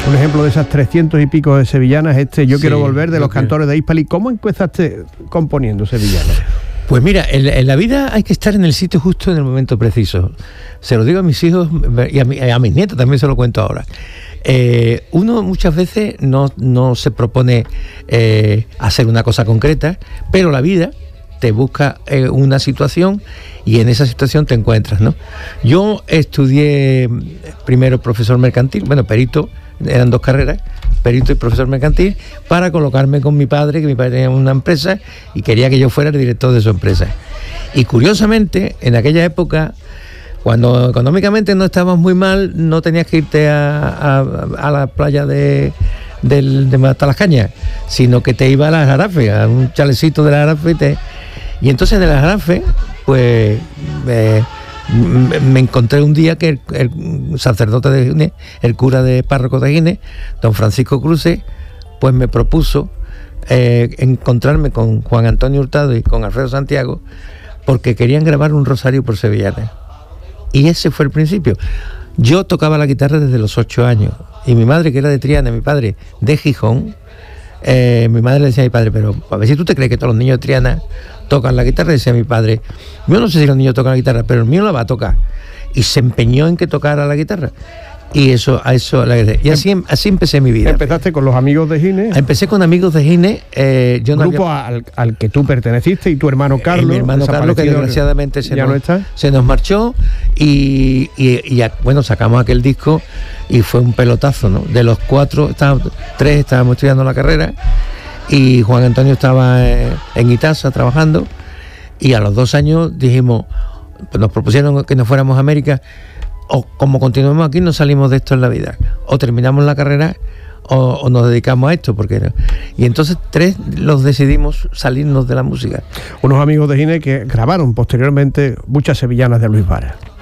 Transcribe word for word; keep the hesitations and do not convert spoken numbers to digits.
Un ejemplo de esas trescientos y pico de sevillanas, este Yo Sí, quiero volver, de yo los quiero. cantores de Hispali. ¿Cómo empezaste componiendo sevillanas? Pues mira, en, en la vida hay que estar en el sitio justo en el momento preciso. Se lo digo a mis hijos y a, mi, a mis nietos también se lo cuento ahora. Eh, uno muchas veces no, no se propone eh, hacer una cosa concreta, pero la vida te busca eh, una situación y en esa situación te encuentras, ¿no? Yo estudié primero profesor mercantil, bueno, perito, eran dos carreras, perito y profesor mercantil, para colocarme con mi padre, que mi padre tenía una empresa y quería que yo fuera el director de su empresa. Y curiosamente, en aquella época, cuando económicamente no estabas muy mal, no tenías que irte a, a, a la playa de, de, de Matalascañas, sino que te ibas a las Jarafes, a un chalecito de la Jarafe. Y, te, y entonces de las Jarafes, pues eh, me, me encontré un día que el, el sacerdote de Gines, el cura de párroco de Gines, don Francisco Cruce, pues me propuso eh, encontrarme con Juan Antonio Hurtado y con Alfredo Santiago, porque querían grabar un rosario por sevillanas. Y ese fue el principio. Yo tocaba la guitarra desde los ocho años. Y mi madre, que era de Triana, mi padre de Gijón, eh, mi madre le decía a mi padre, pero a ver si tú te crees que todos los niños de Triana tocan la guitarra, decía mi padre, yo no sé si los niños tocan la guitarra, pero el mío la va a tocar. Y se empeñó en que tocara la guitarra. Y eso, a eso, y así, así empecé mi vida. Empezaste con los Amigos de Gines. Empecé con Amigos de Gines. Eh, yo no grupo había... al, al que tú perteneciste y tu hermano Carlos. Y mi hermano Carlos, que desgraciadamente se ya nos, no está. se nos marchó. Y, y, y bueno, sacamos aquel disco y fue un pelotazo, ¿no? De los cuatro, estábamos, tres estábamos estudiando la carrera y Juan Antonio estaba eh, en Itasa trabajando. Y a los dos años dijimos, pues nos propusieron que nos fuéramos a América. O como continuemos aquí, no salimos de esto en la vida. O terminamos la carrera o, o nos dedicamos a esto. Porque y entonces tres los decidimos salirnos de la música. Unos Amigos de Gines que grabaron posteriormente muchas sevillanas de Luis Vara.